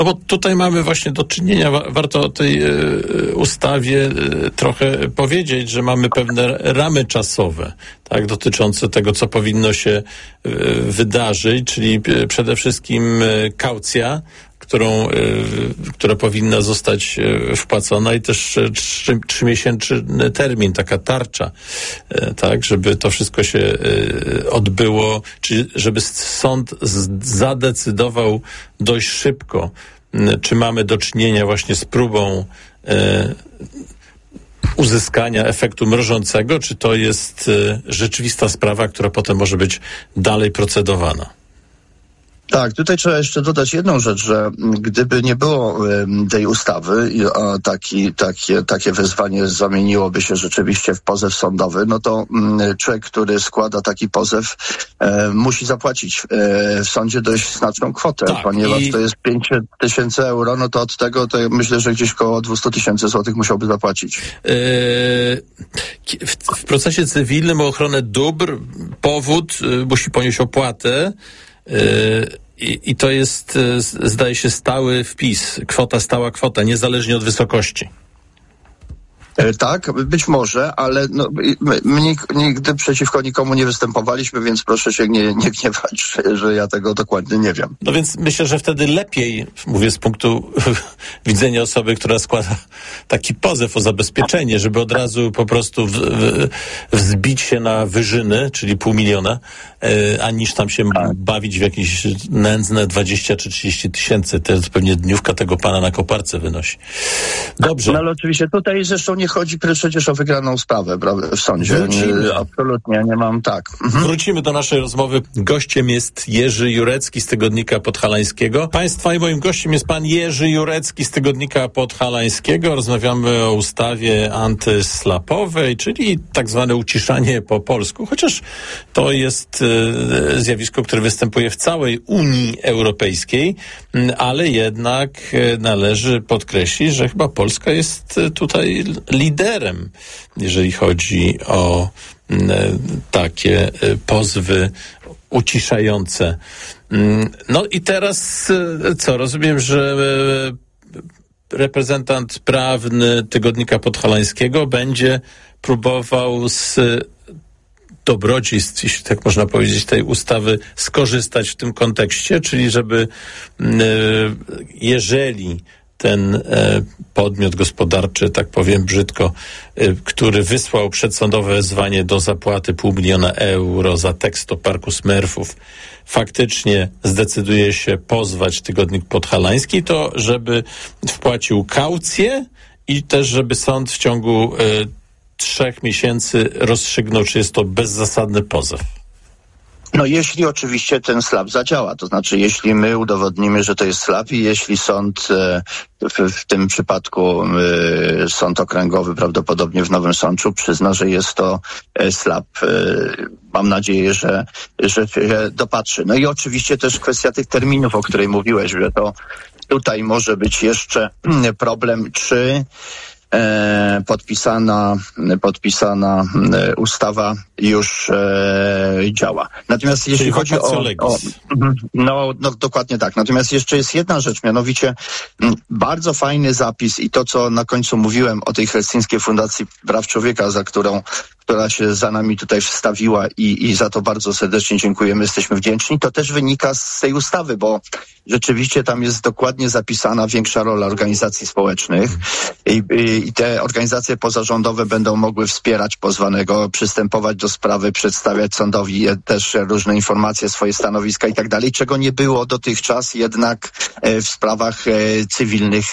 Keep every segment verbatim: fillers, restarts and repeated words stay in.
No bo tutaj mamy właśnie do czynienia, wa- warto o tej y, ustawie y, trochę powiedzieć, że mamy pewne ramy czasowe, tak, dotyczące tego, co powinno się y, wydarzyć, czyli y, przede wszystkim y, kaucja, którą, y, która powinna zostać y, wpłacona i też y, trzy, trzymiesięczny termin, taka tarcza, y, tak, żeby to wszystko się y, odbyło, czyli żeby sąd z, zadecydował dość szybko, y, czy mamy do czynienia właśnie z próbą y, uzyskania efektu mrożącego, czy to jest y, rzeczywista sprawa, która potem może być dalej procedowana. Tak, tutaj trzeba jeszcze dodać jedną rzecz, że gdyby nie było um, tej ustawy, a taki, takie, takie wezwanie zamieniłoby się rzeczywiście w pozew sądowy, no to um, człowiek, który składa taki pozew, e, musi zapłacić e, w sądzie dość znaczną kwotę, tak, ponieważ i... to jest pięćset tysięcy euro, no to od tego to myślę, że gdzieś koło dwieście tysięcy złotych musiałby zapłacić. Yy, w, w procesie cywilnym o ochronę dóbr powód y, musi ponieść opłatę. I, I to jest, zdaje się, stały wpis, kwota, stała kwota, niezależnie od wysokości. Tak, być może, ale no, my, my nigdy przeciwko nikomu nie występowaliśmy, więc proszę się nie, nie gniewać, że, że ja tego dokładnie nie wiem. No więc myślę, że wtedy lepiej, mówię z punktu widzenia osoby, która składa taki pozew o zabezpieczenie, żeby od razu po prostu w, w, wzbić się na wyżyny, czyli pół miliona, e, aniż tam się tak. bawić w jakieś nędzne dwadzieścia czy trzydzieści tysięcy. To jest pewnie dniówka tego pana na koparce wynosi. Dobrze. No ale oczywiście tutaj zresztą nie chodzi przecież o wygraną sprawę w sądzie. Wrócimy. Absolutnie nie mam tak. Mhm. Wrócimy do naszej rozmowy. Gościem jest Jerzy Jurecki z Tygodnika Podhalańskiego. Państwa i moim gościem jest pan Jerzy Jurecki z Tygodnika Podhalańskiego. Rozmawiamy o ustawie antyslapowej, czyli tak zwane uciszanie po polsku, chociaż to jest e, zjawisko, które występuje w całej Unii Europejskiej, ale jednak e, należy podkreślić, że chyba Polska jest tutaj liderem, jeżeli chodzi o e, takie e, pozwy uciszające. No i teraz e, co? Rozumiem, że e, reprezentant prawny Tygodnika Podhalańskiego będzie próbował z dobrodziejstw, jeśli tak można powiedzieć, tej ustawy skorzystać w tym kontekście, czyli żeby e, jeżeli ten e, podmiot gospodarczy, tak powiem brzydko, e, który wysłał przedsądowe wezwanie do zapłaty pół miliona euro za tekst o parku Smurfów, faktycznie zdecyduje się pozwać Tygodnik Podhalański, to żeby wpłacił kaucję i też żeby sąd w ciągu e, trzech miesięcy rozstrzygnął, czy jest to bezzasadny pozew. No jeśli oczywiście ten slap zadziała, to znaczy jeśli my udowodnimy, że to jest slap i jeśli sąd, w, w tym przypadku sąd okręgowy prawdopodobnie w Nowym Sączu przyzna, że jest to slap, mam nadzieję, że, że się dopatrzy. No i oczywiście też kwestia tych terminów, o której mówiłeś, że to tutaj może być jeszcze problem, czy E, podpisana, podpisana e, ustawa już e, działa. Natomiast jeśli Czyli chodzi o, o no, no dokładnie tak. Natomiast jeszcze jest jedna rzecz, mianowicie m, bardzo fajny zapis i to, co na końcu mówiłem o tej Helsińskiej Fundacji Praw Człowieka, za którą która się za nami tutaj wstawiła i, i za to bardzo serdecznie dziękujemy, jesteśmy wdzięczni, to też wynika z tej ustawy, bo rzeczywiście tam jest dokładnie zapisana większa rola organizacji społecznych i, i, i te organizacje pozarządowe będą mogły wspierać pozwanego, przystępować do sprawy, przedstawiać sądowi też różne informacje, swoje stanowiska i tak dalej, czego nie było dotychczas jednak w sprawach cywilnych,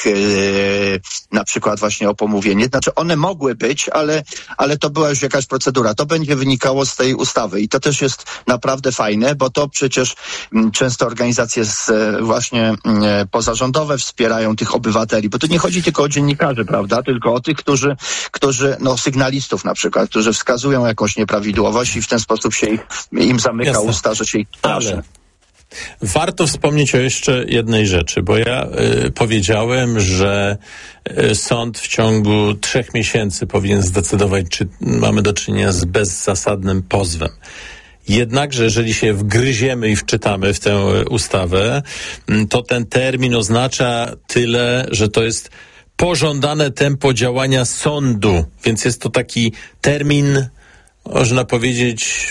na przykład właśnie o pomówienie. Znaczy one mogły być, ale, ale to była już jakaś procedura. To będzie wynikało z tej ustawy i to też jest naprawdę fajne, bo to przecież m, często organizacje z, właśnie m, pozarządowe wspierają tych obywateli, bo tu nie chodzi tylko o dziennikarzy, prawda, tylko o tych, którzy, którzy no sygnalistów na przykład, którzy wskazują jakąś nieprawidłowość i w ten sposób się ich, im zamyka Jasne. usta, że się ich straszy. Ale warto wspomnieć o jeszcze jednej rzeczy, bo ja y, powiedziałem, że y, sąd w ciągu trzech miesięcy powinien zdecydować, czy mamy do czynienia z bezzasadnym pozwem. Jednakże, jeżeli się wgryziemy i wczytamy w tę ustawę, to ten termin oznacza tyle, że to jest pożądane tempo działania sądu, więc jest to taki termin, można powiedzieć,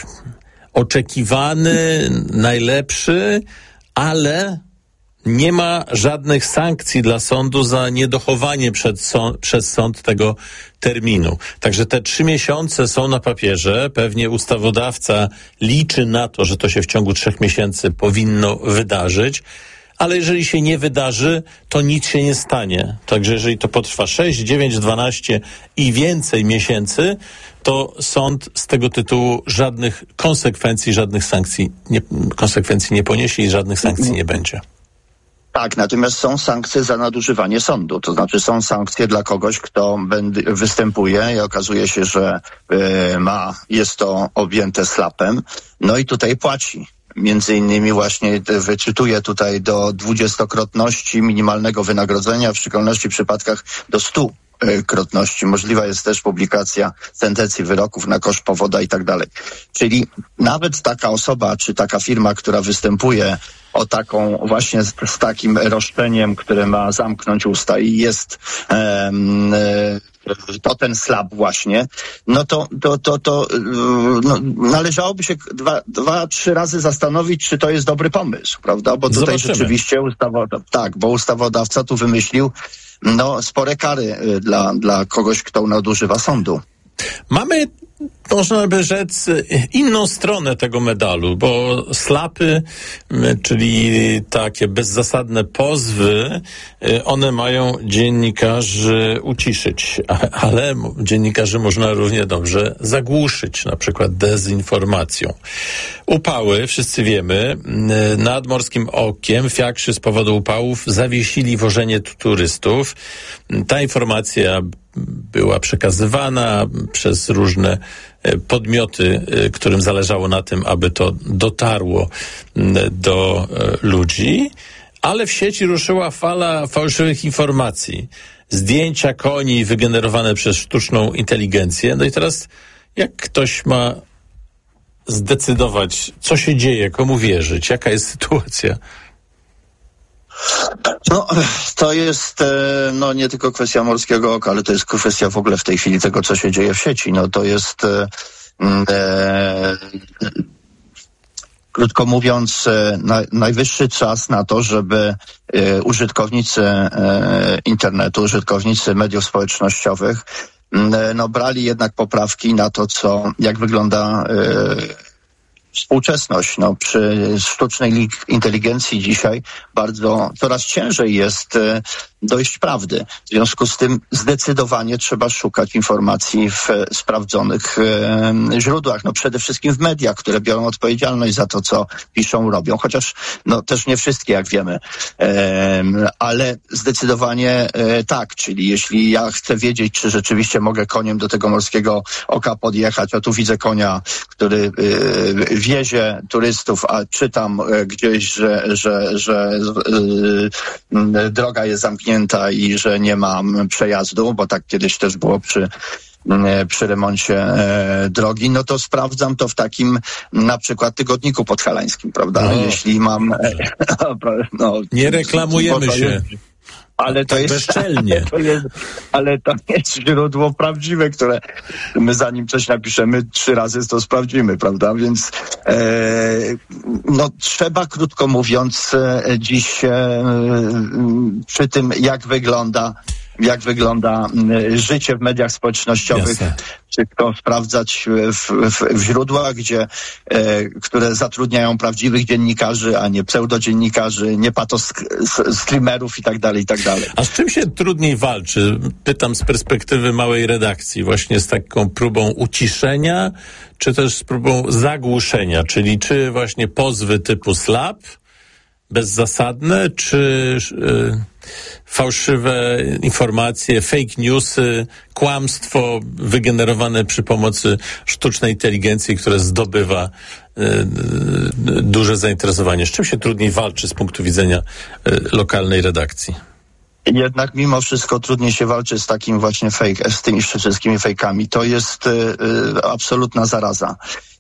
oczekiwany, najlepszy, ale nie ma żadnych sankcji dla sądu za niedochowanie przed sąd, przez sąd tego terminu. Także te trzy miesiące są na papierze. Pewnie ustawodawca liczy na to, że to się w ciągu trzech miesięcy powinno wydarzyć. Ale jeżeli się nie wydarzy, to nic się nie stanie. Także jeżeli to potrwa sześć, dziewięć, dwanaście i więcej miesięcy, to sąd z tego tytułu żadnych konsekwencji, żadnych sankcji, nie, konsekwencji nie poniesie i żadnych sankcji nie będzie. Tak, natomiast są sankcje za nadużywanie sądu. To znaczy są sankcje dla kogoś, kto będ- występuje i okazuje się, że y, ma, jest to objęte slapem. No i tutaj płaci. Między innymi właśnie wyczytuję tutaj do dwudziestokrotności minimalnego wynagrodzenia, w szczególności przypadkach do stu krotności. Możliwa jest też publikacja sentencji wyroków na koszt powoda i tak dalej. Czyli nawet taka osoba, czy taka firma, która występuje o taką właśnie z, z takim roszczeniem, które ma zamknąć usta i jest um, to ten slab właśnie, no to, to, to, to no, należałoby się dwa, dwa, trzy razy zastanowić, czy to jest dobry pomysł, prawda? Bo tutaj Zobaczymy. rzeczywiście ustawodawca, tak, bo ustawodawca tu wymyślił no spore kary dla, dla kogoś, kto nadużywa sądu. Mamy, można by rzec, inną stronę tego medalu, bo slapy, czyli takie bezzasadne pozwy, one mają dziennikarzy uciszyć, ale dziennikarzy można równie dobrze zagłuszyć, na przykład dezinformacją. Upały, wszyscy wiemy, nad Morskim Okiem fiakrzy z powodu upałów zawiesili wożenie turystów. Ta informacja była przekazywana przez różne podmioty, którym zależało na tym, aby to dotarło do ludzi, ale w sieci ruszyła fala fałszywych informacji. Zdjęcia koni wygenerowane przez sztuczną inteligencję. No i teraz jak ktoś ma zdecydować, co się dzieje, komu wierzyć, jaka jest sytuacja? No, to jest no nie tylko kwestia Morskiego Oka, ale to jest kwestia w ogóle w tej chwili tego, co się dzieje w sieci. No to jest e, krótko mówiąc na, najwyższy czas na to, żeby e, użytkownicy e, internetu, użytkownicy mediów społecznościowych e, no brali jednak poprawki na to, co jak wygląda e, współczesność. No, przy sztucznej inteligencji dzisiaj bardzo, coraz ciężej jest e, dojść prawdy. W związku z tym zdecydowanie trzeba szukać informacji w e, sprawdzonych e, źródłach. No przede wszystkim w mediach, które biorą odpowiedzialność za to, co piszą, robią. Chociaż no też nie wszystkie, jak wiemy. E, ale zdecydowanie e, tak. Czyli jeśli ja chcę wiedzieć, czy rzeczywiście mogę koniem do tego Morskiego Oka podjechać, a tu widzę konia, który e, wiezie turystów, a czytam e, gdzieś, że, że, że e, droga jest zamknięta i że nie mam przejazdu, bo tak kiedyś też było przy przy remoncie e, drogi, no to sprawdzam to w takim na przykład tygodniku podhalańskim, prawda? No. Jeśli mam... E, no, nie reklamujemy się. Ale to, tak jest, bezczelnie. to jest, ale to jest źródło prawdziwe, które my zanim coś napiszemy, trzy razy to sprawdzimy, prawda? Więc e, no trzeba, krótko mówiąc, e, dziś e, przy tym, jak wygląda jak wygląda życie w mediach społecznościowych, Jasne. wszystko sprawdzać w, w, w źródłach, gdzie, e, które zatrudniają prawdziwych dziennikarzy, a nie pseudodziennikarzy, nie pato-streamerów i tak dalej, i tak dalej. A z czym się trudniej walczy? Pytam z perspektywy małej redakcji, właśnie z taką próbą uciszenia, czy też z próbą zagłuszenia, czyli czy właśnie pozwy typu slap, bezzasadne, czy yy, fałszywe informacje, fake newsy, kłamstwo wygenerowane przy pomocy sztucznej inteligencji, które zdobywa yy, yy, duże zainteresowanie. Z czym się trudniej walczy z punktu widzenia yy, lokalnej redakcji? Jednak mimo wszystko trudniej się walczy z takim właśnie fake, z tymi wszystkimi fejkami. To jest y, y, absolutna zaraza.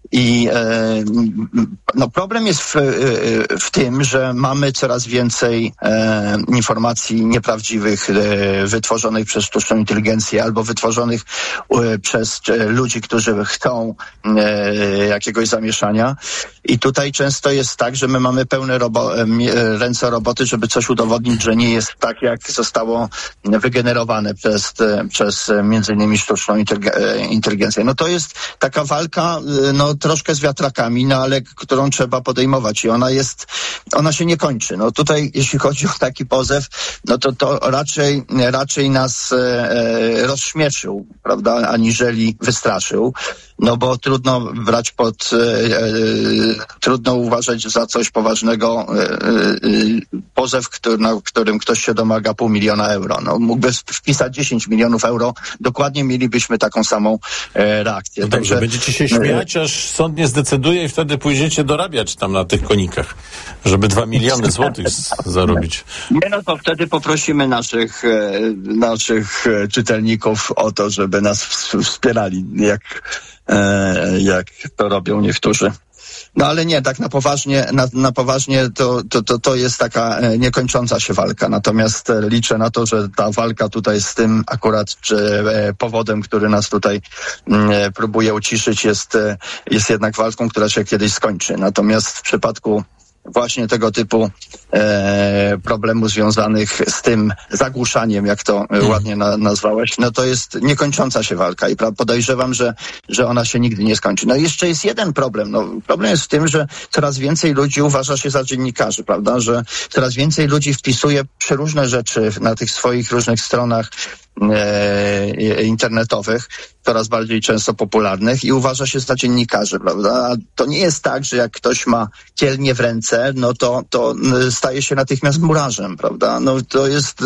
I e, no problem jest w, w tym, że mamy coraz więcej e, informacji nieprawdziwych, e, wytworzonych przez sztuczną inteligencję albo wytworzonych e, przez e, ludzi, którzy chcą e, jakiegoś zamieszania. I tutaj często jest tak, że my mamy pełne robo- e, ręce roboty, żeby coś udowodnić, że nie jest tak, jak zostało wygenerowane przez, e, przez e, między innymi sztuczną inteligencję. No to jest taka walka, no troszkę z wiatrakami, no ale którą trzeba podejmować i ona jest, ona się nie kończy. No tutaj, jeśli chodzi o taki pozew, no to to raczej, raczej nas e, rozśmieszył, prawda, aniżeli wystraszył, no bo trudno brać pod, e, e, trudno uważać za coś poważnego e, e, pozew, który, na którym ktoś się domaga pół miliona euro. No mógłby wpisać dziesięć milionów euro, dokładnie mielibyśmy taką samą e, reakcję. No dobrze, będziecie się śmiać, aż sąd nie zdecyduje i wtedy pójdziecie dorabiać tam na tych konikach, żeby dwa miliony złotych z- zarobić. Nie, no to wtedy poprosimy naszych, e, naszych e, czytelników o to, żeby nas w- wspierali, jak, e, jak to robią niektórzy. No ale nie, tak na poważnie, na, na poważnie to, to, to, to jest taka e, niekończąca się walka. Natomiast e, liczę na to, że ta walka tutaj z tym akurat czy, e, powodem, który nas tutaj m, e, próbuje uciszyć, jest, e, jest jednak walką, która się kiedyś skończy. Natomiast w przypadku właśnie tego typu e, problemów związanych z tym zagłuszaniem, jak to hmm. ładnie na, nazwałeś, no to jest niekończąca się walka i pra- podejrzewam, że, że ona się nigdy nie skończy. No i jeszcze jest jeden problem. No, problem jest w tym, że coraz więcej ludzi uważa się za dziennikarzy, prawda, że coraz więcej ludzi wpisuje przeróżne rzeczy na tych swoich różnych stronach e, internetowych, coraz bardziej często popularnych i uważa się za dziennikarzy, prawda? A to nie jest tak, że jak ktoś ma kielnię w ręce, no to, to staje się natychmiast murarzem, prawda? No to jest,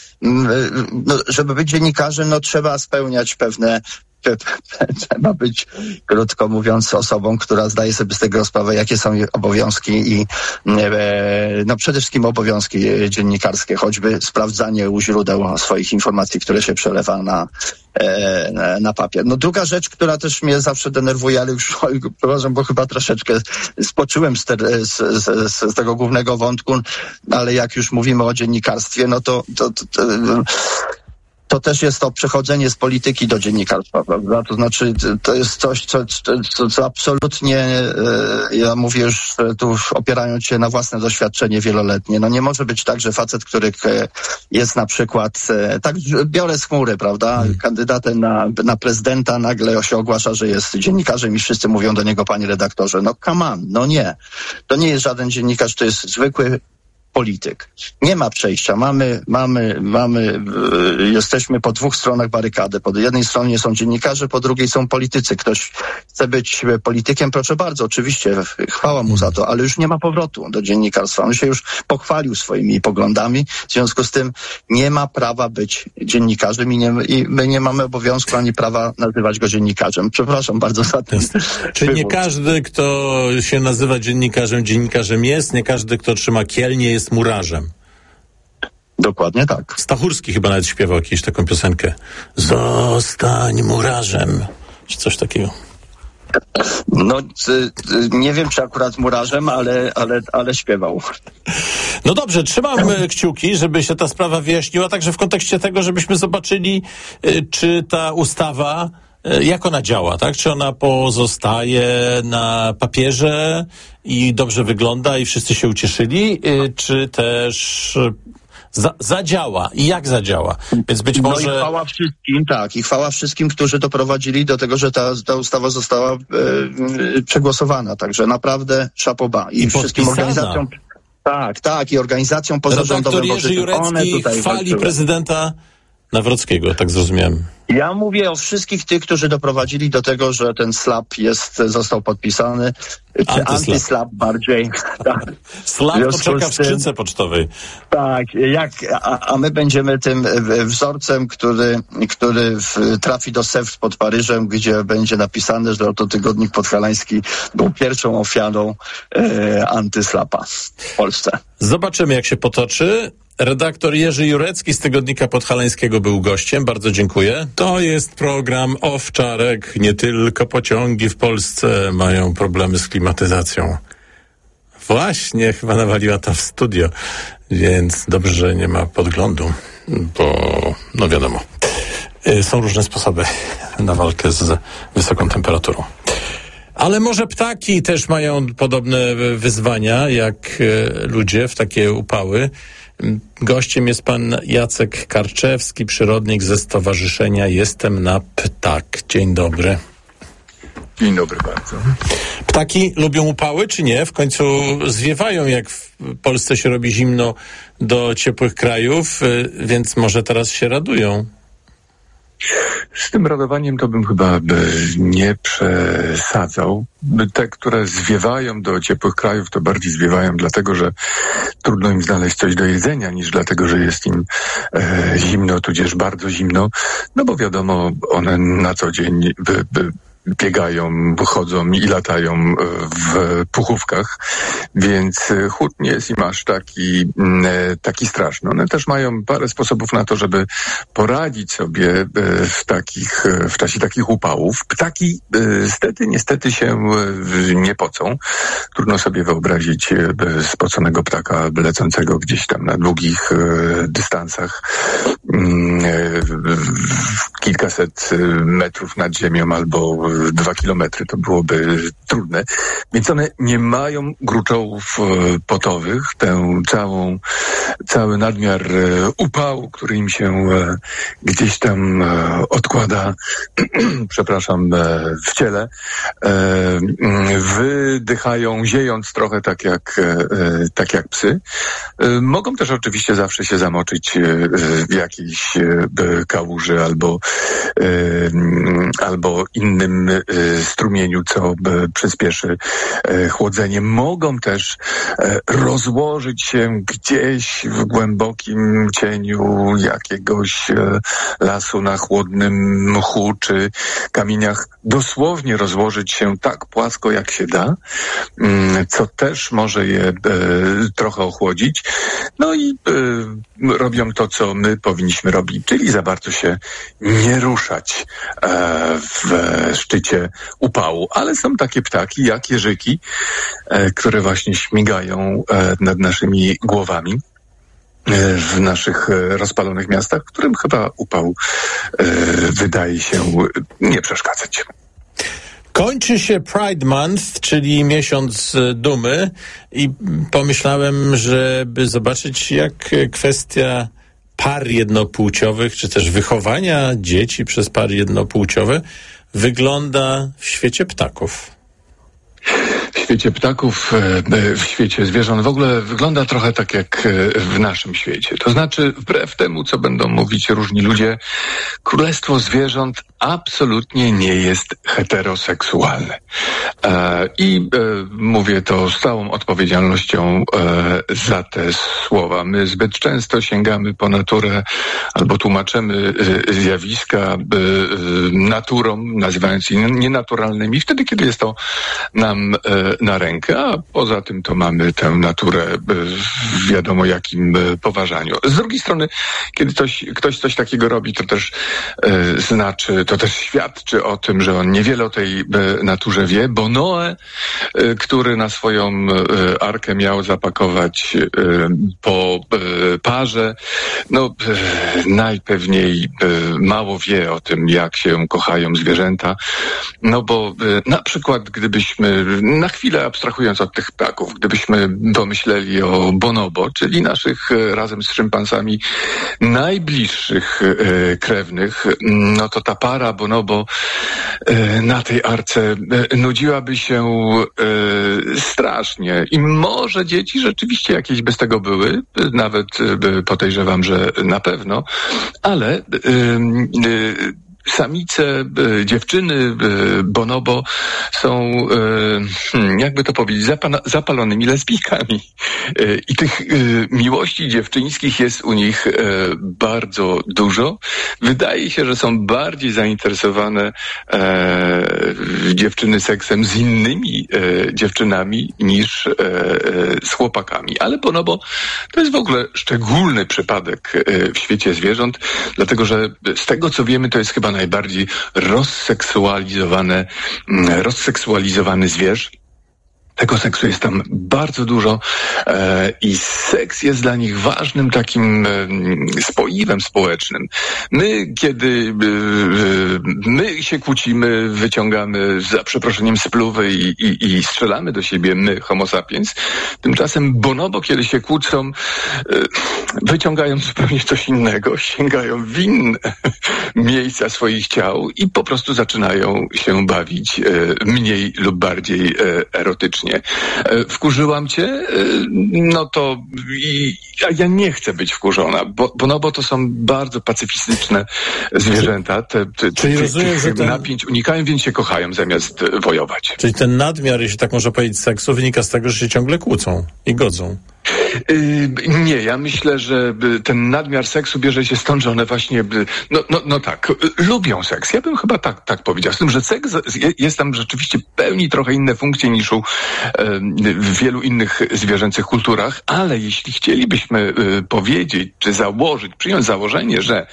no, żeby być dziennikarzem, no trzeba spełniać pewne trzeba być, krótko mówiąc, osobą, która zdaje sobie z tego sprawę, jakie są jej obowiązki i e, no przede wszystkim obowiązki dziennikarskie, choćby sprawdzanie u źródeł swoich informacji, które się przelewa na, e, na papier. No druga rzecz, która też mnie zawsze denerwuje, ale już przepraszam, bo chyba troszeczkę spoczyłem z, te, z, z, z tego głównego wątku, ale jak już mówimy o dziennikarstwie, no to, to, to, to to też jest to przechodzenie z polityki do dziennikarstwa, prawda? To znaczy, to jest coś, co, co, co absolutnie, e, ja mówię już tu opierając się na własne doświadczenie wieloletnie, no nie może być tak, że facet, który jest na przykład, e, tak biorę z chmury, prawda, hmm. kandydatem na, na prezydenta, nagle się ogłasza, że jest dziennikarzem i wszyscy mówią do niego, panie redaktorze, no come on, no nie. To nie jest żaden dziennikarz, to jest zwykły polityk. Nie ma przejścia. Mamy, mamy, mamy, yy, jesteśmy po dwóch stronach barykady. Po jednej stronie są dziennikarze, po drugiej są politycy. Ktoś chce być politykiem, proszę bardzo, oczywiście, chwała mu za to, ale już nie ma powrotu do dziennikarstwa. On się już pochwalił swoimi poglądami, w związku z tym nie ma prawa być dziennikarzem i, nie, i my nie mamy obowiązku ani prawa nazywać go dziennikarzem. Przepraszam bardzo za ten Czy nie każdy, kto się nazywa dziennikarzem, dziennikarzem jest, nie każdy, kto trzyma kielnię, jest murarzem. Dokładnie tak. Stachurski chyba nawet śpiewał jakąś taką piosenkę. Zostań murarzem. Czy coś takiego. No, nie wiem, czy akurat murarzem, ale, ale, ale śpiewał. No dobrze, trzymam kciuki, żeby się ta sprawa wyjaśniła, także w kontekście tego, żebyśmy zobaczyli, czy ta ustawa, jak ona działa, tak? Czy ona pozostaje na papierze i dobrze wygląda i wszyscy się ucieszyli, czy też za, zadziała i jak zadziała. Więc być może... No i chwała wszystkim, tak, i chwała wszystkim, którzy doprowadzili do tego, że ta, ta ustawa została e, e, przegłosowana. Także naprawdę szapoba. I, I wszystkim organizacjom... Tak, tak, i organizacjom pozarządowym. Redaktor Jerzy Jurecki chwali walczyły. Prezydenta Nawrockiego, tak zrozumiałem. Ja mówię o wszystkich tych, którzy doprowadzili do tego, że ten slap jest, został podpisany, czy antyslap bardziej. Tak. Slap to czeka w skrzynce pocztowej. Tak, jak, a, a my będziemy tym wzorcem, który, który w, trafi do Sewt pod Paryżem, gdzie będzie napisane, że oto tygodnik podhalański był pierwszą ofiarą e, antyslapa w Polsce. Zobaczymy, jak się potoczy. Redaktor Jerzy Jurecki z Tygodnika Podhalańskiego był gościem. Bardzo dziękuję. To jest program Owczarek. Nie tylko pociągi w Polsce mają problemy z klimatyzacją. Właśnie, chyba nawaliła to w studio, więc dobrze, że nie ma podglądu, bo no wiadomo, są różne sposoby na walkę z wysoką temperaturą. Ale może ptaki też mają podobne wyzwania jak ludzie w takie upały. Gościem jest pan Jacek Karczewski, przyrodnik ze Stowarzyszenia Jestem na Ptak. Dzień dobry. Dzień dobry bardzo. Ptaki lubią upały, czy nie? W końcu zwiewają, jak w Polsce się robi zimno, do ciepłych krajów, więc może teraz się radują. Z tym radowaniem to bym chyba nie przesadzał. Te, które zwiewają do ciepłych krajów, to bardziej zwiewają dlatego, że trudno im znaleźć coś do jedzenia, niż dlatego, że jest im e, zimno, tudzież bardzo zimno. No bo wiadomo, one na co dzień by, by biegają, chodzą i latają w puchówkach, więc chłód nie jest im aż taki, taki straszny. One też mają parę sposobów na to, żeby poradzić sobie w takich, w czasie takich upałów. Ptaki stety, niestety się nie pocą. Trudno sobie wyobrazić spoconego ptaka lecącego gdzieś tam na długich dystansach, kilkaset metrów nad ziemią albo dwa kilometry, to byłoby trudne. Więc one nie mają gruczołów potowych. Tę całą, cały nadmiar upału, który im się gdzieś tam odkłada, przepraszam, w ciele, wydychają, ziejąc trochę tak jak, tak jak psy. Mogą też oczywiście zawsze się zamoczyć w jakiejś kałuży albo, albo innym strumieniu, co przyspieszy chłodzenie. Mogą też rozłożyć się gdzieś w głębokim cieniu jakiegoś lasu na chłodnym mchu czy kamieniach, dosłownie rozłożyć się tak płasko, jak się da, co też może je trochę ochłodzić. No i robią to, co my powinniśmy robić, czyli za bardzo się nie ruszać w szczycie upału. Ale są takie ptaki jak jeżyki, które właśnie śmigają nad naszymi głowami w naszych rozpalonych miastach, którym chyba upał wydaje się nie przeszkadzać. Kończy się Pride Month, czyli miesiąc dumy, i pomyślałem, żeby zobaczyć, jak kwestia par jednopłciowych, czy też wychowania dzieci przez pary jednopłciowe wygląda w świecie ptaków. W świecie ptaków, w świecie zwierząt w ogóle wygląda trochę tak jak w naszym świecie. To znaczy, wbrew temu, co będą mówić różni ludzie, królestwo zwierząt absolutnie nie jest heteroseksualne. I mówię to z całą odpowiedzialnością za te słowa. My zbyt często sięgamy po naturę albo tłumaczymy zjawiska naturą, nazywając je nienaturalnymi, wtedy, kiedy jest to nam na rękę, a poza tym to mamy tę naturę w wiadomo jakim poważaniu. Z drugiej strony, kiedy ktoś, ktoś coś takiego robi, to też e, znaczy, to też świadczy o tym, że on niewiele o tej e, naturze wie, bo Noe, e, który na swoją e, arkę miał zapakować e, po e, parze, no e, najpewniej e, mało wie o tym, jak się kochają zwierzęta, no bo e, na przykład gdybyśmy na chwilę abstrahując od tych ptaków, gdybyśmy pomyśleli o bonobo, czyli naszych razem z szympansami najbliższych e, krewnych, no to ta para bonobo e, na tej arce e, nudziłaby się e, strasznie. I może dzieci rzeczywiście jakieś by z tego były, nawet e, podejrzewam, że na pewno, ale e, e, samice, dziewczyny bonobo są, jakby to powiedzieć, zapalonymi lesbijkami. I tych miłości dziewczyńskich jest u nich bardzo dużo. Wydaje się, że są bardziej zainteresowane dziewczyny seksem z innymi dziewczynami niż z chłopakami. Ale bonobo to jest w ogóle szczególny przypadek w świecie zwierząt, dlatego że z tego co wiemy, to jest chyba najbardziej rozseksualizowane, rozseksualizowany zwierz. Tego seksu jest tam bardzo dużo e, i seks jest dla nich ważnym takim e, spoiwem społecznym. My, kiedy e, my się kłócimy, wyciągamy za przeproszeniem spluwy i, i, i strzelamy do siebie, my, homo sapiens, tymczasem bonobo, kiedy się kłócą, e, wyciągają zupełnie coś innego, sięgają w inne miejsca swoich ciał i po prostu zaczynają się bawić e, mniej lub bardziej e, erotycznie. Wkurzyłam cię? No to i, a ja nie chcę być wkurzona, bo, bo no bo to są bardzo pacyfistyczne zwierzęta. Te, te, Czyli te, rozumiem, że ten... napięć unikają, więc się kochają zamiast wojować. Czyli ten nadmiar, jeśli tak można powiedzieć, seksu wynika z tego, że się ciągle kłócą i godzą. Yy, nie, ja myślę, że ten nadmiar seksu bierze się stąd, że one właśnie, no, no, no tak, lubią seks. Ja bym chyba tak, tak powiedział. Z tym, że seks jest tam rzeczywiście pełni trochę inne funkcje niż u w wielu innych zwierzęcych kulturach, ale jeśli chcielibyśmy powiedzieć, czy założyć, przyjąć założenie, że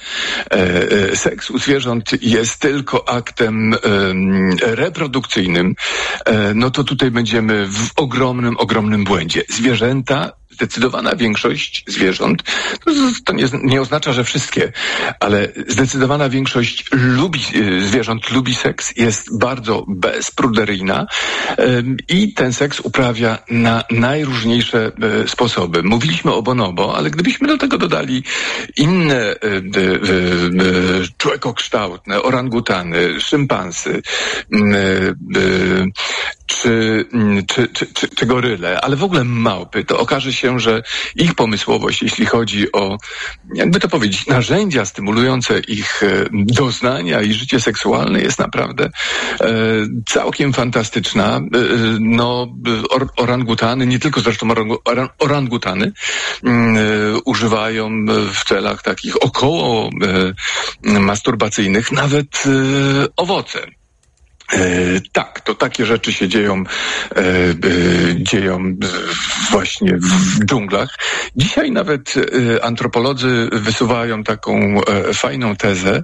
seks u zwierząt jest tylko aktem reprodukcyjnym, no to tutaj będziemy w ogromnym, ogromnym błędzie. Zwierzęta, zdecydowana większość zwierząt, to, to nie, nie oznacza, że wszystkie, ale zdecydowana większość lubi, zwierząt lubi seks, jest bardzo bezpruderyjna um, i ten seks uprawia na najróżniejsze um, sposoby. Mówiliśmy o bonobo, ale gdybyśmy do tego dodali inne um, um, człowiekokształtne, orangutany, szympansy, um, um, Czy, czy, czy, czy, czy goryle, ale w ogóle małpy, to okaże się, że ich pomysłowość, jeśli chodzi o, jakby to powiedzieć, narzędzia stymulujące ich doznania i życie seksualne, jest naprawdę e, całkiem fantastyczna. E, no, or, orangutany, nie tylko zresztą orang, orang, orangutany, e, używają w celach takich około e, masturbacyjnych nawet e, owoce. E, tak, to takie rzeczy się dzieją, e, e, dzieją właśnie w dżunglach. Dzisiaj nawet e, antropolodzy wysuwają taką e, fajną tezę,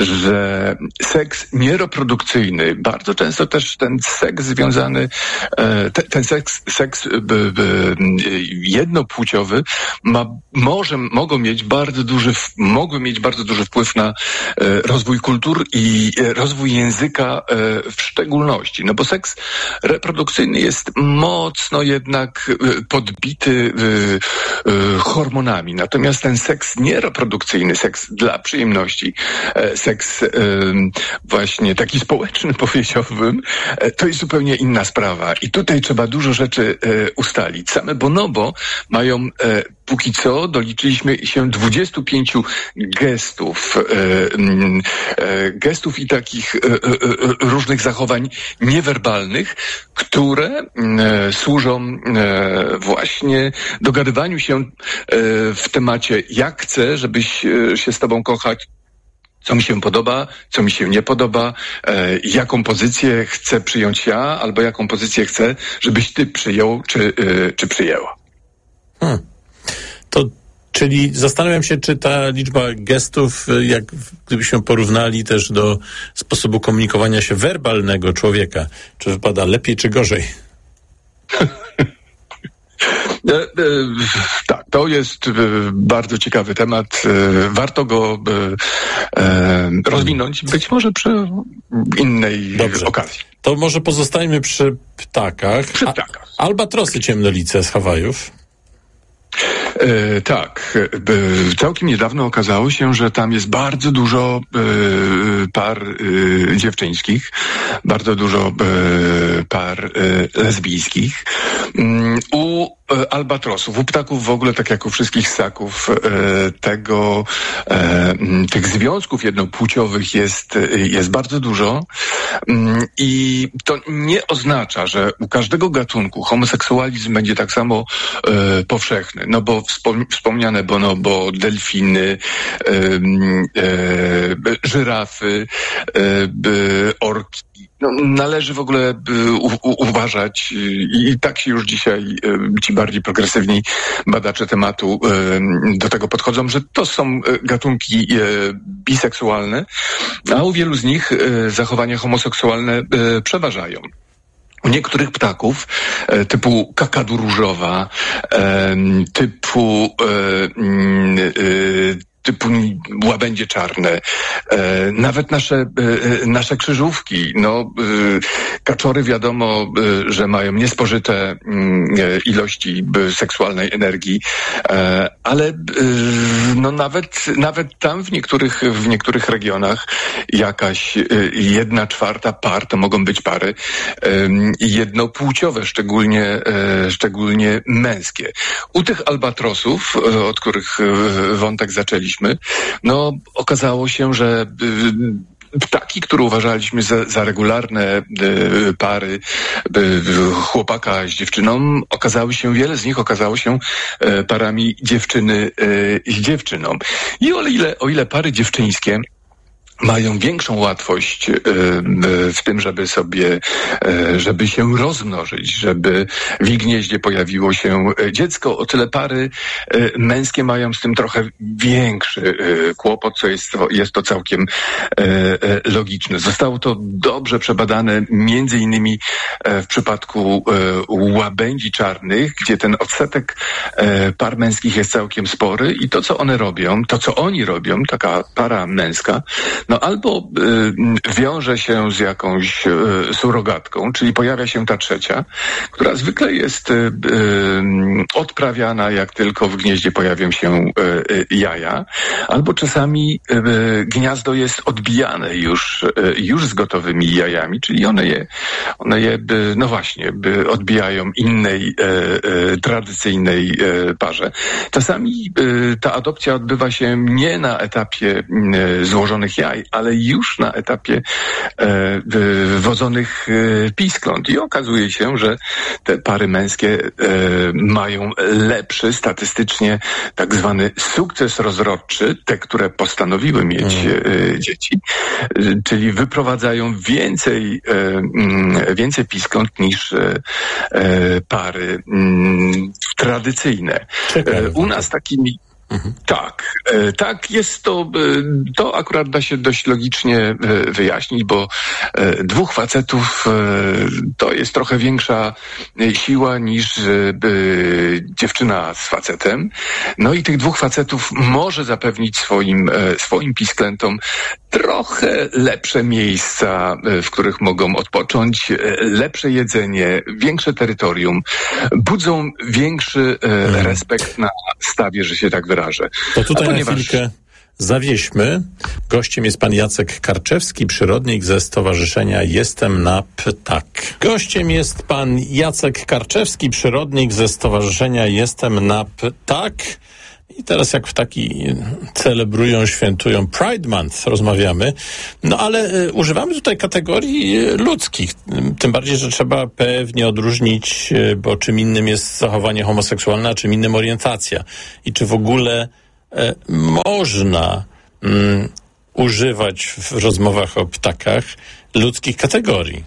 że seks niereprodukcyjny, bardzo często też ten seks związany, e, te, ten seks, seks b, b, jednopłciowy ma, może, mogą mieć bardzo duży, mogły mieć bardzo duży wpływ na e, rozwój kultur i e, rozwój języka e, w szczególności, no bo seks reprodukcyjny jest mocno jednak podbity hormonami, natomiast ten seks niereprodukcyjny, seks dla przyjemności, seks właśnie taki społeczny, powiedziałbym, to jest zupełnie inna sprawa i tutaj trzeba dużo rzeczy ustalić. Same bonobo mają póki co doliczyliśmy się dwudziestu pięciu gestów, e, e, gestów i takich e, e, różnych zachowań niewerbalnych, które e, służą e, właśnie dogadywaniu się e, w temacie jak chcę, żebyś e, się z tobą kochać, co mi się podoba, co mi się nie podoba, e, jaką pozycję chcę przyjąć ja, albo jaką pozycję chcę, żebyś ty przyjął, czy, e, czy przyjęła. Hmm. To, czyli zastanawiam się, czy ta liczba gestów, jak gdybyśmy porównali też do sposobu komunikowania się werbalnego człowieka, czy wypada lepiej, czy gorzej? E, e, tak, to jest e, bardzo ciekawy temat. E, warto go e, rozwinąć, być może przy innej Dobrze. okazji. To może pozostańmy przy ptakach. Przy ptakach. A, albatrosy ciemnolice z Hawajów. E, tak, e, całkiem niedawno okazało się, że tam jest bardzo dużo e, par e, dziewczyńskich, bardzo dużo e, par e, lesbijskich. Um, u e, albatrosów, u ptaków w ogóle, tak jak u wszystkich ssaków, e, tego, e, tych związków jednopłciowych jest, jest bardzo dużo i to nie oznacza, że u każdego gatunku homoseksualizm będzie tak samo e, powszechny, no bo wspom- wspomniane bonobo, delfiny, e, e, żyrafy, e, orki. No, należy w ogóle u, u, uważać i, i tak się już dzisiaj ci bardziej progresywni badacze tematu do tego podchodzą, że to są gatunki biseksualne, a u wielu z nich zachowania homoseksualne przeważają. U niektórych ptaków, typu kakadu różowa, typu typu łabędzie czarne, e, nawet nasze, e, nasze krzyżówki, no, e, kaczory wiadomo, e, że mają niespożyte e, ilości e, seksualnej energii, e, ale e, no nawet, nawet tam w niektórych, w niektórych regionach jakaś e, jedna czwarta par, to mogą być pary e, jednopłciowe, szczególnie, e, szczególnie męskie. U tych albatrosów, e, od których e, wątek zaczęliśmy, no okazało się, że y, ptaki, które uważaliśmy za, za regularne y, pary y, chłopaka z dziewczyną, okazały się, wiele z nich okazało się y, parami dziewczyny y, z dziewczyną. I o ile, o ile pary dziewczyńskie mają większą łatwość w tym, żeby sobie, żeby się rozmnożyć, żeby w ich gnieździe pojawiło się dziecko, o tyle pary męskie mają z tym trochę większy kłopot, co jest, jest to całkiem logiczne. Zostało to dobrze przebadane między innymi w przypadku łabędzi czarnych, gdzie ten odsetek par męskich jest całkiem spory i to, co one robią, to, co oni robią, taka para męska, no albo y, wiąże się z jakąś y, surogatką, czyli pojawia się ta trzecia, która zwykle jest y, y, odprawiana, jak tylko w gnieździe pojawią się y, y, jaja, albo czasami y, gniazdo jest odbijane już, y, już z gotowymi jajami, czyli one je, one je by, no właśnie, by odbijają innej y, y, tradycyjnej y, parze. Czasami y, ta adopcja odbywa się nie na etapie y, złożonych jaj, ale już na etapie e, wodzonych e, piskląt. I okazuje się, że te pary męskie e, mają lepszy statystycznie tak zwany sukces rozrodczy, te, które postanowiły mieć e, dzieci, e, czyli wyprowadzają więcej, e, więcej piskląt niż e, pary m, tradycyjne. E, u nas takimi Mhm. Tak, tak, jest to, to akurat da się dość logicznie wyjaśnić, bo dwóch facetów to jest trochę większa siła niż dziewczyna z facetem. No i tych dwóch facetów może zapewnić swoim, swoim pisklentom trochę lepsze miejsca, w których mogą odpocząć, lepsze jedzenie, większe terytorium, budzą większy hmm. respekt na stawie, że się tak wyrażę. To tutaj na ponieważ... chwilkę zawieśmy. Gościem jest pan Jacek Karczewski, przyrodnik ze Stowarzyszenia Jestem na Ptak. Gościem jest pan Jacek Karczewski, przyrodnik ze Stowarzyszenia Jestem na Ptak. I teraz jak w taki celebrują, świętują Pride Month, rozmawiamy. No ale y, używamy tutaj kategorii y, ludzkich. Tym bardziej, że trzeba pewnie odróżnić, y, bo czym innym jest zachowanie homoseksualne, a czym innym orientacja. I czy w ogóle y, można y, używać w rozmowach o ptakach ludzkich kategorii?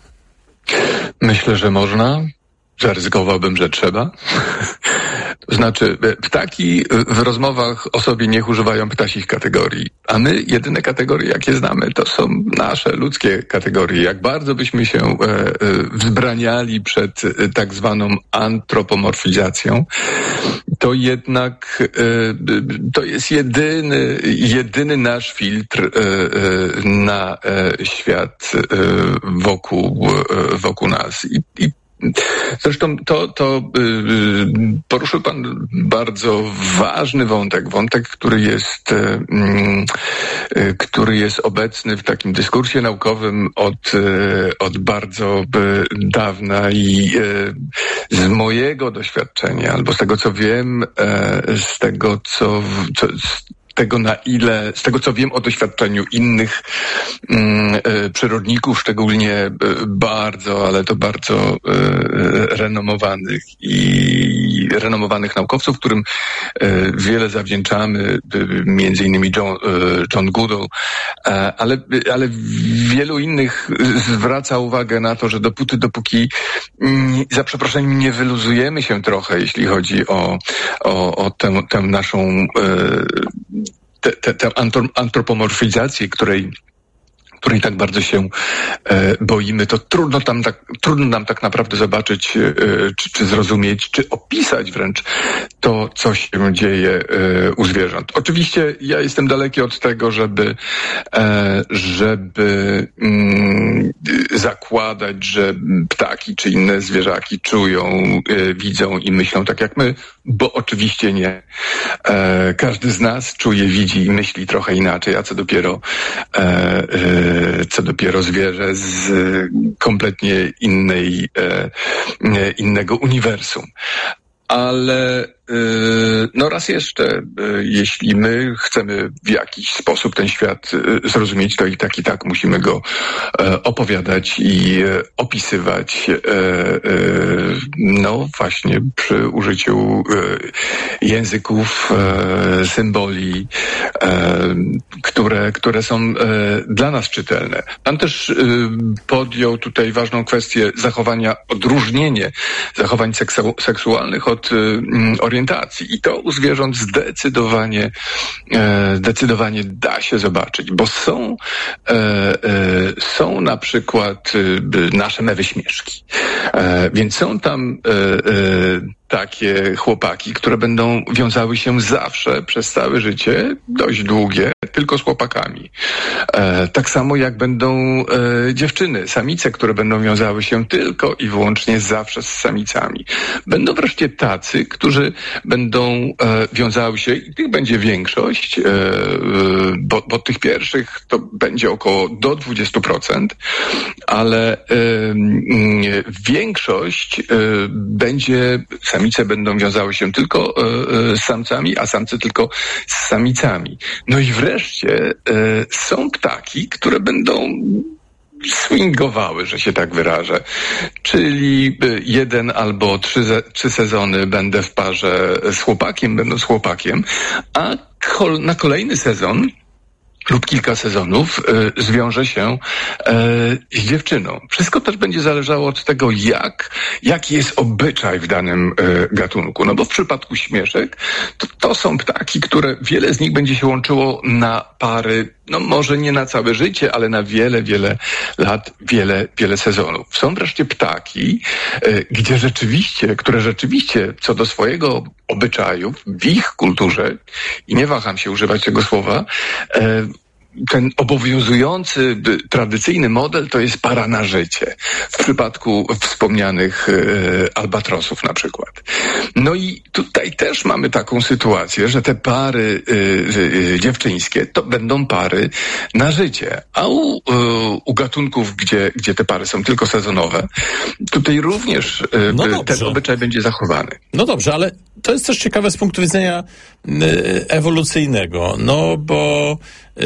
Myślę, że można. Zaryzykowałbym, że trzeba. To znaczy, ptaki w rozmowach o sobie niech używają ptasich kategorii, a my jedyne kategorie, jakie znamy, to są nasze ludzkie kategorie. Jak bardzo byśmy się e, e, wzbraniali przed e, tak zwaną antropomorfizacją, to jednak e, to jest jedyny, jedyny nasz filtr e, e, na e, świat e, wokół, e, wokół nas. I, i Zresztą to, to yy, poruszył pan bardzo ważny wątek, wątek, który jest który jest obecny w takim dyskursie naukowym od, od bardzo dawna i z mojego doświadczenia, albo z tego, co wiem, z tego, co, co tego, na ile, z tego co wiem o doświadczeniu innych mm, e, przyrodników, szczególnie e, bardzo, ale to bardzo e, renomowanych i renomowanych naukowców, którym e, wiele zawdzięczamy, e, między innymi John, e, John Goodall, e, ale, ale wielu innych zwraca uwagę na to, że dopóty, dopóki mm, za przeproszeniem nie wyluzujemy się trochę, jeśli chodzi o, o, o tę, tę naszą e, tę, tę antropomorfizację, której której tak bardzo się e, boimy, to trudno tam tak, trudno nam tak naprawdę zobaczyć, e, czy, czy zrozumieć, czy opisać wręcz to, co się dzieje e, u zwierząt. Oczywiście ja jestem daleki od tego, żeby, e, żeby mm, zakładać, że ptaki czy inne zwierzaki czują, e, widzą i myślą tak jak my, bo oczywiście nie. E, każdy z nas czuje, widzi i myśli trochę inaczej, a co dopiero e, e, co dopiero zwierzę z kompletnie innej, innego uniwersum. Ale no raz jeszcze, jeśli my chcemy w jakiś sposób ten świat zrozumieć, to i tak, i tak musimy go opowiadać i opisywać, no właśnie przy użyciu języków, symboli, które, które są dla nas czytelne. Pan też podjął tutaj ważną kwestię zachowania, odróżnienie zachowań seksu- seksualnych od orientacji. I to u zwierząt zdecydowanie, e, zdecydowanie da się zobaczyć, bo są, e, e, są na przykład e, nasze mewy śmieszki. E, więc są tam e, e, takie chłopaki, które będą wiązały się zawsze przez całe życie, dość długie, tylko z chłopakami. E, tak samo jak będą e, dziewczyny, samice, które będą wiązały się tylko i wyłącznie zawsze z samicami. Będą wreszcie tacy, którzy będą e, wiązały się, i tych będzie większość, e, bo, bo tych pierwszych to będzie około do dwadzieścia procent, ale e, większość e, będzie, samice będą wiązały się tylko e, z samcami, a samce tylko z samicami. No i wreszcie e, są ptaki, które będą swingowały, że się tak wyrażę. Czyli jeden albo trzy, trzy sezony będę w parze z chłopakiem, będę z chłopakiem, a na kolejny sezon lub kilka sezonów y, zwiąże się y, z dziewczyną. Wszystko też będzie zależało od tego, jak, jaki jest obyczaj w danym y, gatunku. No bo w przypadku śmieszek to, to są ptaki, które wiele z nich będzie się łączyło na pary, no może nie na całe życie, ale na wiele, wiele lat, wiele, wiele sezonów. Są wreszcie ptaki, y, gdzie rzeczywiście, które rzeczywiście co do swojego obyczaju w ich kulturze, i nie waham się używać tego słowa, y, ten obowiązujący, tradycyjny model to jest para na życie. W przypadku wspomnianych e, albatrosów na przykład. No i tutaj też mamy taką sytuację, że te pary e, e, dziewczyńskie to będą pary na życie. A u, e, u gatunków, gdzie, gdzie te pary są tylko sezonowe, tutaj również e, no ten obyczaj będzie zachowany. No dobrze, ale to jest też ciekawe z punktu widzenia e, ewolucyjnego. No bo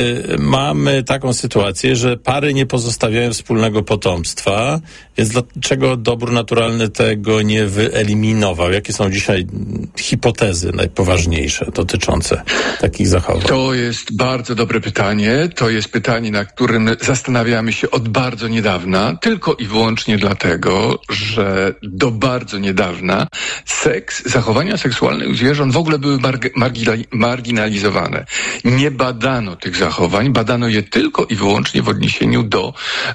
mamy taką sytuację, że pary nie pozostawiają wspólnego potomstwa, więc dlaczego dobór naturalny tego nie wyeliminował? Jakie są dzisiaj hipotezy najpoważniejsze dotyczące takich zachowań? To jest bardzo dobre pytanie. To jest pytanie, na którym zastanawiamy się od bardzo niedawna, tylko i wyłącznie dlatego, że do bardzo niedawna seks, zachowania seksualne u zwierząt w ogóle były marg- margi- marginalizowane. Nie badano tych zachowań, badano je tylko i wyłącznie w odniesieniu do,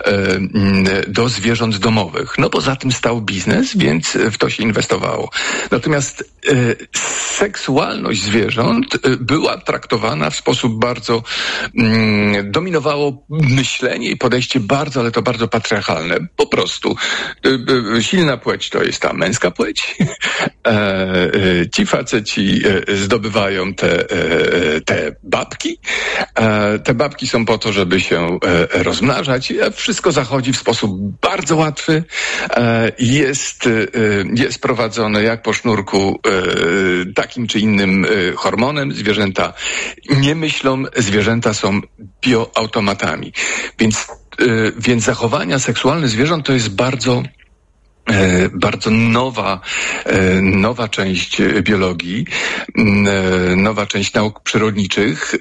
e, do zwierząt domowych. No poza tym stał biznes, więc w to się inwestowało. Natomiast seksualność zwierząt była traktowana w sposób bardzo, mm, dominowało myślenie i podejście bardzo, ale to bardzo patriarchalne. Po prostu silna płeć to jest ta męska płeć. Ci faceci zdobywają te, te babki. Te babki są po to, żeby się rozmnażać. Wszystko zachodzi w sposób bardzo łatwy. Jest, jest prowadzone jak po sznurku takim czy innym hormonem. Zwierzęta nie myślą, zwierzęta są bioautomatami. Więc, więc zachowania seksualne zwierząt to jest bardzo bardzo nowa, nowa część biologii, nowa część nauk przyrodniczych.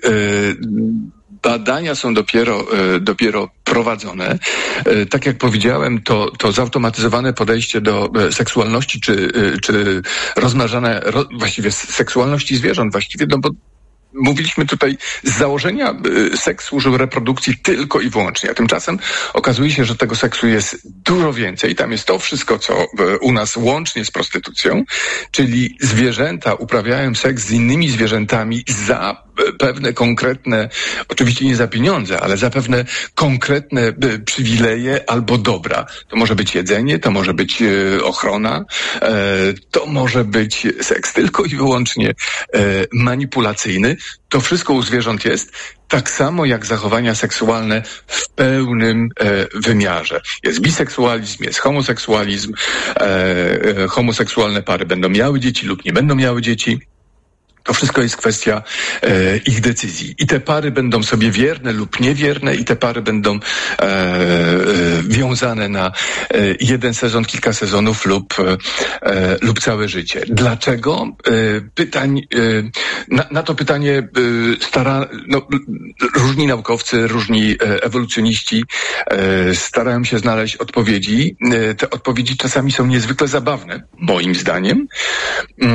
Badania są dopiero, dopiero prowadzone. Tak jak powiedziałem, to, to zautomatyzowane podejście do seksualności, czy, czy rozmnażane, właściwie seksualności zwierząt, właściwie, no bo mówiliśmy tutaj z założenia, seks służył reprodukcji tylko i wyłącznie, a tymczasem okazuje się, że tego seksu jest dużo więcej. Tam jest to wszystko, co u nas łącznie z prostytucją, czyli zwierzęta uprawiają seks z innymi zwierzętami za pewne konkretne, oczywiście nie za pieniądze, ale za pewne konkretne przywileje albo dobra. To może być jedzenie, to może być ochrona, to może być seks tylko i wyłącznie manipulacyjny. To wszystko u zwierząt jest, tak samo jak zachowania seksualne w pełnym e, wymiarze. Jest biseksualizm, jest homoseksualizm, e, homoseksualne pary będą miały dzieci lub nie będą miały dzieci. To wszystko jest kwestia e, ich decyzji. I te pary będą sobie wierne lub niewierne i te pary będą e, e, wiązane na e, jeden sezon, kilka sezonów lub, e, lub całe życie. Dlaczego? E, pytań, e, na, na to pytanie e, stara, no, różni naukowcy, różni e, ewolucjoniści e, starają się znaleźć odpowiedzi. E, te odpowiedzi czasami są niezwykle zabawne, moim zdaniem, e,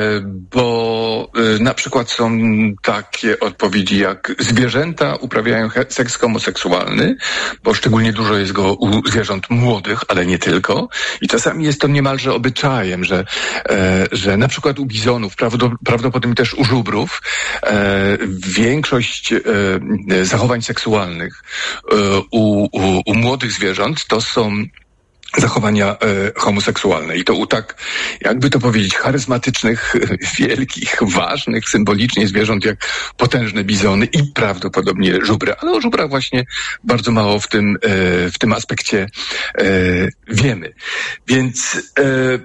bo na przykład są takie odpowiedzi jak zwierzęta uprawiają he- seks homoseksualny, bo szczególnie dużo jest go u zwierząt młodych, ale nie tylko. I czasami jest to niemalże obyczajem, że, e, że na przykład u bizonów, prawdo, prawdopodobnie też u żubrów, e, większość e, zachowań seksualnych e, u, u, u młodych zwierząt to są zachowania e, homoseksualne. I to u tak, jakby to powiedzieć, charyzmatycznych, wielkich, ważnych, symbolicznie zwierząt jak potężne bizony i prawdopodobnie żubry. Ale o żubrach właśnie bardzo mało w tym, e, w tym aspekcie e, wiemy. Więc e,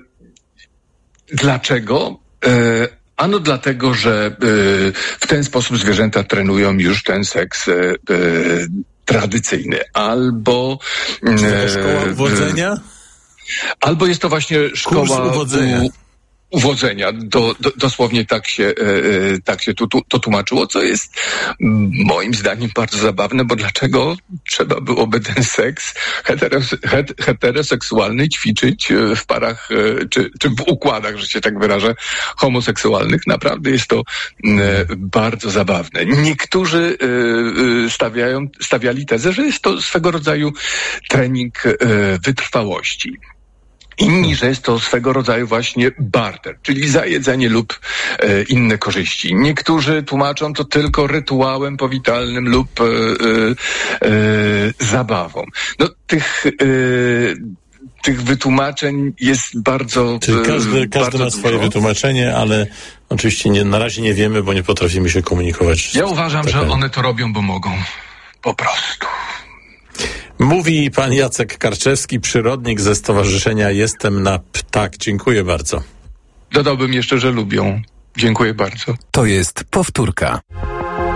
dlaczego? E, Ano dlatego, że e, w ten sposób zwierzęta trenują już ten seks e, e, tradycyjny, albo e, szkoła uwodzenia? Albo jest to właśnie szkoła Kurs uwodzenia. U, uwodzenia. Do, do, dosłownie tak się, e, tak się to, to tłumaczyło, co jest moim zdaniem bardzo zabawne, bo dlaczego trzeba byłoby ten seks heteros, het, heteroseksualny ćwiczyć w parach, czy, czy w układach, że się tak wyrażę, homoseksualnych. Naprawdę jest to e, bardzo zabawne. Niektórzy e, stawiają, stawiali tezę, że jest to swego rodzaju trening e, wytrwałości. Inni, że jest to swego rodzaju właśnie barter, czyli za jedzenie lub e, inne korzyści. Niektórzy tłumaczą to tylko rytuałem powitalnym lub e, e, zabawą. No tych... E, Tych wytłumaczeń jest bardzo Czyli każdy, każdy bardzo ma swoje dużo. wytłumaczenie, ale oczywiście nie, na razie nie wiemy, bo nie potrafimy się komunikować. Ja uważam, Taka... że one to robią, bo mogą. Po prostu. Mówi pan Jacek Karczewski, przyrodnik ze Stowarzyszenia Jestem na Ptak. Dziękuję bardzo. Dodałbym jeszcze, że lubią. Dziękuję bardzo. To jest powtórka.